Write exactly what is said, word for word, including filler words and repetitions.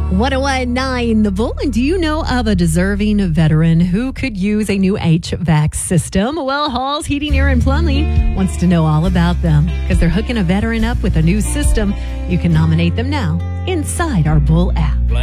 ten19 The Bull. And do you know of a deserving veteran who could use a new H V A C system? Well, Hall's Heating, Air, and Plumbing wants to know all about them because they're hooking a veteran up with a new system. You can nominate them now inside our Bull app.